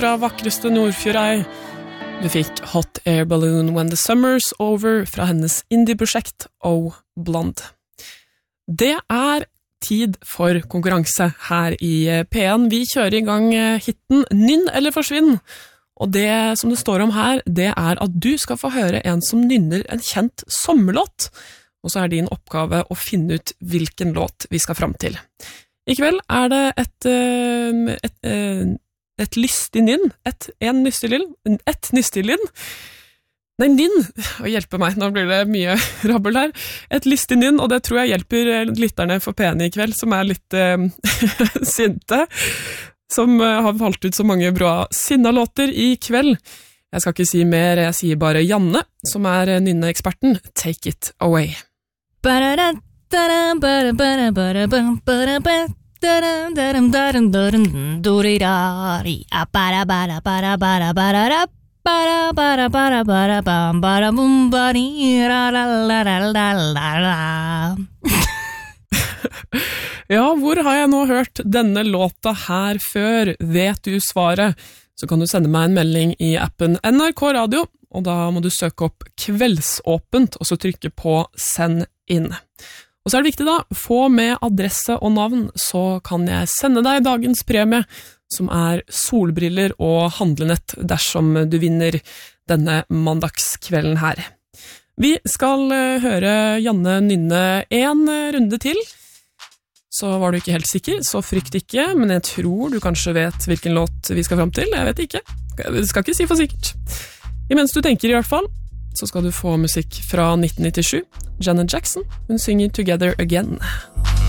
fra vakreste Nordfjordeid. Du fikk Hot Air Balloon When the Summer's Over fra hennes indie-prosjekt Oh Blonde. Det er tid for konkurranse her i P1. Vi kjører i gang hitten Nynn eller forsvinn. Og det som det står om her, det er at du skal få høre en som nynner en kjent sommerlåt. Og så er din oppgave å finne ut hvilken låt vi skal fram til. I kveld er det et lystig nynn, et nystig lynn. Nei, nynn, hjelpe meg, nå blir det mye rabbel her. Et lystig nynn, og det tror jeg hjelper lytterne for P1 i kveld, som er litt sinte, som har valgt ut så mange bra sinnalåter i kveld. Jeg skal ikke si mer, jeg sier bare Janne, som er nynneeksperten. Take it away. Ja, hvor har jeg nå hørt denne låta her før? Vet du svaret? Så kan du sende meg en melding i appen NRK Radio, og da må du søke opp Kveldsåpent, og så trykke på Send inn. Og så er det viktig da, få med adresse og navn, så kan jeg sende deg dagens premie, som er solbriller og handlenett dersom du vinner denne mandagskvelden her. Vi skal høre Janne nynne en runde til. Så var du ikke helt sikker, så frykt ikke, men jeg tror du kanskje vet hvilken låt vi skal fram til. Jeg vet ikke. Jeg skal ikke si for sikkert. Imens du tenker i hvert fall, så skal du få musikk fra 1997. Janet Jackson, hun synger Together Again.